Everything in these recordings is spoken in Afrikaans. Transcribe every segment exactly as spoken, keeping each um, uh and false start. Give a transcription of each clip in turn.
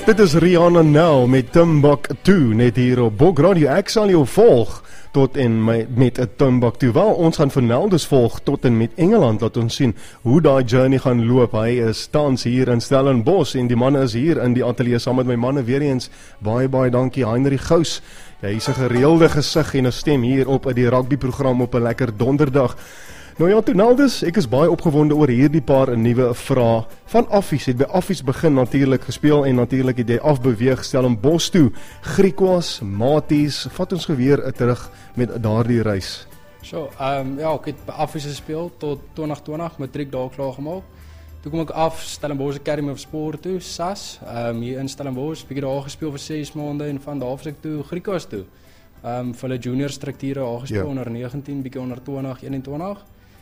Dit is Rihanna Now met Timbuktu, net hier op Bok Radio. Ek sal jou volg tot en met, met Timbuktu. Wel, ons gaan vir Neldus volg tot en met Engeland. Laat ons sien hoe daai journey gaan loop. Hy is tans hier in Stellenbosch en die manne is hier in die ateljee saam met my manne weer eens. Baie, baie dankie, Heinrich Gous. Hy is 'n gereelde gesig en 'n stem hier op die rugbyprogram op 'n lekker donderdag. Nou ja, toe Neldus, ek is baie opgewonde oor hierdie paar nuwe vrae. Van Affies het by Affies begin natuurlik gespeel en natuurlik het hy afbeweeg Stellenbosch toe. Griquas, Maties, vat ons geweer terug met daardie reis. So, um, ja, ek het by Affies gespeel tot twintig twintig, matriek daar klaar gemaak. Toe kom ek af Stellenbosch Academy of Sport toe, S A S, um, hier in Stellenbosch, bietjie daar gespeel vir ses maande en van daar af ek toe Griquas toe. Um, vir hulle junior strukture daar gespeel, ja. Onder negentien, bietjie onder twintig, eenentwintig.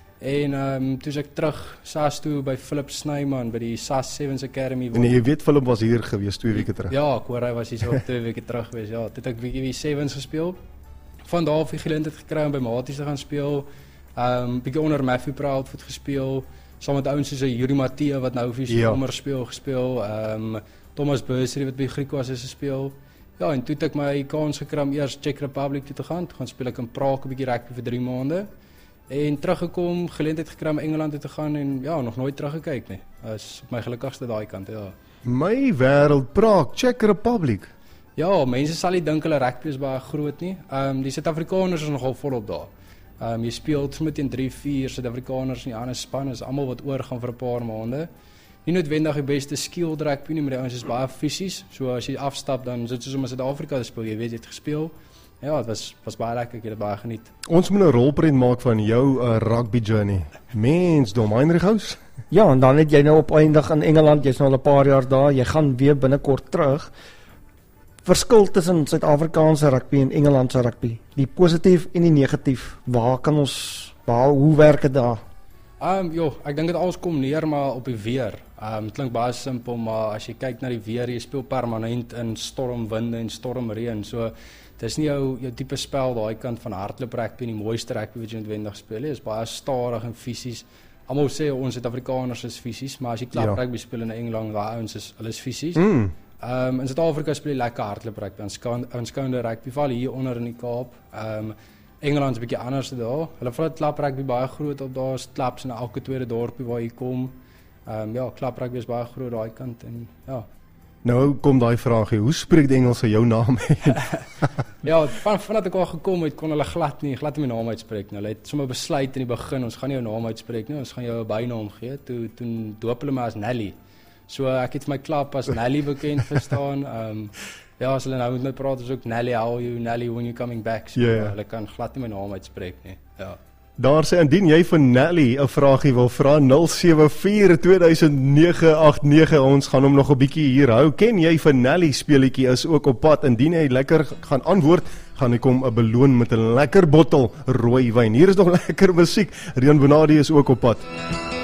En um, toe is ek terug S A S toe by Philip Snyman by die S A S Sevens Academy. En jy weet Philip was hier gewees twee weke terug. Ja, ek hoor hy was hier so twee weke terug gewees. Ja, toe het ek bietjie die Sevens gespeel. Van daar af die geleentheid gekry om by Maties te gaan speel. Um bietjie onder Matthew Proudfoot gespeel. Saam met ouens soos Yuri Matthee wat nou vir die Somer speel gespeel. Um Thomas Bursery wat by Griquas is gespeel. Ja, en toe het ek my kans gekry om eers Czech Republic toe te gaan. Toe gaan speel ek in Praag 'n bietjie rugby vir drie maande. En teruggekom, geleentheid gekry om Engeland toe te gaan en ja, nog nooit teruggekyk nie. Is op my gelukkigste daai kant, ja. My wêreld, Praag, Czech Republic. Ja, mense sal nie dink hulle rugby is baie groot nie. Ehm um, die Suid-Afrikaners is nogal volop daar. Ehm um, jy speel met teen drie, vier Suid-Afrikaners en die ander span is almal wat oor gaan vir 'n paar maande. Nie noodwendig die beste skilled rugby nie, maar die ouens is baie fisies. So as jy afstap dan is dit soos om in Suid-Afrika te speel, jy weet jy het gespeel. Ja, het was, was baie lekker, ek het het baie geniet. Ons moet 'n rolprent maak van jou uh, rugby journey. Mensdom, Heinrich Gous. Ja, en dan het jy nou op eindig in Engeland, jy's nou al 'n paar jaar daar, jy gaan weer binnekort terug. Verskil tussen Suid-Afrikaanse rugby en Engelandse rugby, die positief en die negatief, waar kan ons, waar, hoe werk dit daar? Um, jo, ek dink dit alles kom neer maar op die weer. Um, het klink baie simpel, maar as jy kyk na die weer, jy speel permanent in stormwinde en stormreën, so dit is nie jou, jou tipe spel daai kant van hardloop rugby en die mooiste rugby wat jy noodwendig speel, is baie stadig en fisies. Almal sê ons Suid-Afrikaners is fisies, maar as jy klap ja. rugby speel in Engeland, daai ouens is hulle is fisies. Mm. Um, in Suid-Afrika speel jy lekker hardloop rugby, aanskouende rugby, val hier onder in die Kaap. Um, Engeland is 'n bietjie anders daar. Hulle vat klap rugby baie groot op daar, klaps in elke tweede dorpie waar jy kom. Um, ja, klap rugby is baie groot daai kant en ja. Nou kom daai vraag hier, hoe spreek die Engelse jou naam uit? Ja, van vandat ek al gekom het, kon hulle glad nie, glad nie my naam uitspreek nie. Hulle het sommer besluit in die begin, ons gaan nie jou naam uitspreek nie, ons gaan jou 'n bynaam gee. Toe toe doop hulle my as Nelly. So ek het my klap as Nelly bekend verstaan. Um, ja, as hulle nou met my praat, is ook Nelly, how are you, Nelly, when you coming back? So yeah. Hulle kan glad nie my naam uitspreek nie. Ja. Daar sê, indien jy vir Nelly 'n vraagie wil vra, nul sewe vier twee nege agt nege, ons gaan hom nog 'n bietjie hier hou. Ken jy vir Nelly speletjie is ook op pad, indien hy lekker gaan antwoord, gaan ek hom 'n beloon met 'n lekker bottel rooi wyn. Hier is nog lekker musiek, Rian Bonadi is ook op pad.